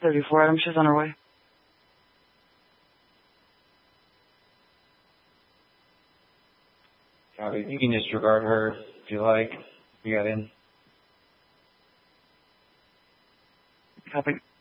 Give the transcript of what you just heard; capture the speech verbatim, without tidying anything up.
thirty-four, Adam. She's on her way. Copy. You can disregard her if you like. You got in. Copy.